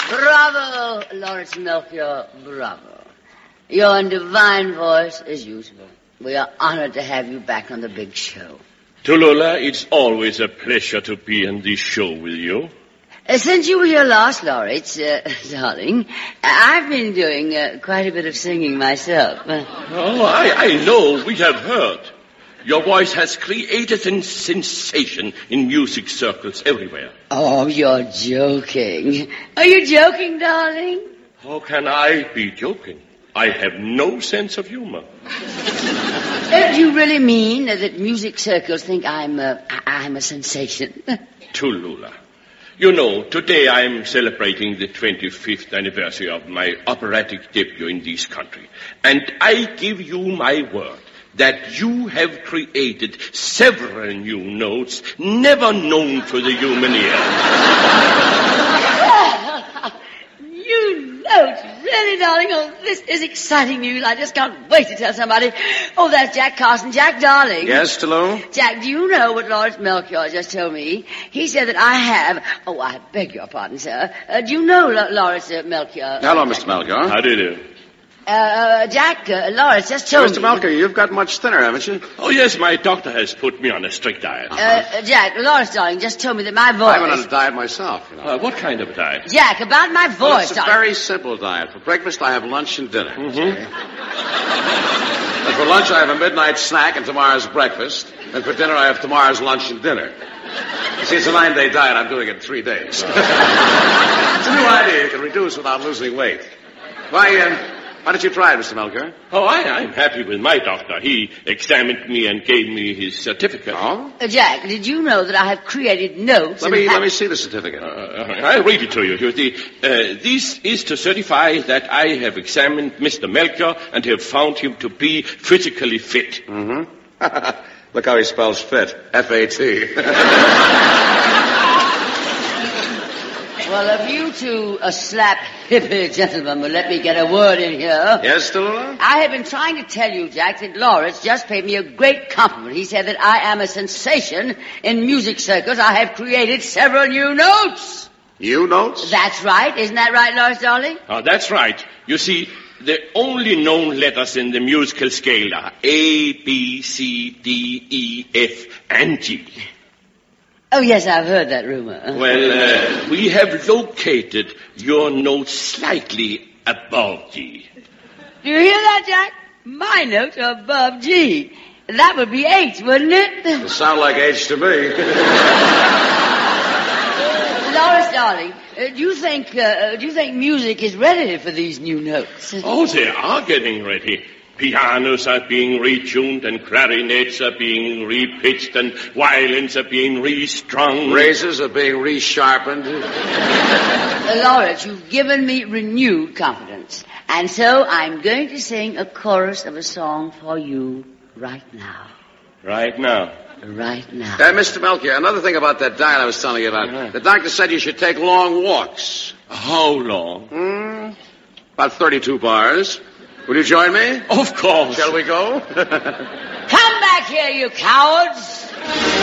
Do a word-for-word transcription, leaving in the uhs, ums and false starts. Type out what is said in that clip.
Bravo, Lawrence Melchior, bravo. Your divine voice as usual. We are honored to have you back on the big show. Tallulah, it's always a pleasure to be on this show with you. Uh, since you were here last, Lawrence, uh, darling, I've been doing uh, quite a bit of singing myself. Oh, I, I know. We have heard. Your voice has created a sensation in music circles everywhere. Oh, you're joking. Are you joking, darling? How can I be joking? I have no sense of humor. Uh, do you really mean uh, that music circles think I'm, uh, I'm a sensation? Tallulah, you know, today I'm celebrating the twenty-fifth anniversary of my operatic debut in this country. And I give you my word that you have created several new notes never known to the human ear. New notes? Really, darling? Oh, this is exciting news. I just can't wait to tell somebody. Oh, that's Jack Carson. Jack, darling. Yes, Tallulah? Jack, do you know what Lawrence Melchior just told me? He said that I have... Oh, I beg your pardon, sir. Uh, do you know L- Lawrence uh, Melchior? Hello, Mister Melchior. How do you do? Uh, uh, Jack, uh, Lawrence just told Mister me... Melchior, you've got much thinner, haven't you? Oh, yes, my doctor has put me on a strict diet. Uh, uh, Jack, Lawrence, darling, just told me that my voice... I went on a diet myself, you know. Uh, what kind of diet? Jack, about my voice, Well, it's a darling. very simple diet. For breakfast, I have lunch and dinner. Mm-hmm. And for lunch, I have a midnight snack and tomorrow's breakfast. And for dinner, I have tomorrow's lunch and dinner. You see, it's a nine-day diet. I'm doing it in three days. It's a new idea. You can reduce without losing weight. Why, uh... Why don't you try it, Mister Melchior? Oh, I, I'm happy with my doctor. He examined me and gave me his certificate. Oh? Uh, Jack, did you know that I have created notes... Let and me, ha- let me see the certificate. Uh, I'll read it to you. You see, uh, this is to certify that I have examined Mister Melchior and have found him to be physically fit. Mm-hmm. Look how he spells fit. F A T. Well, if you two uh, slap hippie gentlemen will let me get a word in here... Yes, Tallulah? I have been trying to tell you, Jack, that Lawrence just paid me a great compliment. He said that I am a sensation in music circles. I have created several new notes. New notes? That's right. Isn't that right, Lawrence, darling? Oh, that's right. You see, the only known letters in the musical scale are A, B, C, D, E, F, and G. Oh, yes, I've heard that rumor. Well, uh, we have located your notes slightly above G. Do you hear that, Jack? My notes are above G. That would be H, wouldn't it? It'll sound like H to me. Lawrence, darling, uh, do you think uh, do you think music is ready for these new notes? Oh, they are getting ready. Pianos are being retuned, and clarinets are being repitched, and violins are being restrung. Razors are being resharpened. Uh, Lawrence, you've given me renewed confidence. And so I'm going to sing a chorus of a song for you right now. Right now. Right now. Uh, Mister Melchior, another thing about that diet I was telling you about. Uh-huh. The doctor said you should take long walks. How long? Hmm, about thirty-two bars. Will you join me? Of course. Shall we go? Come back here, you cowards!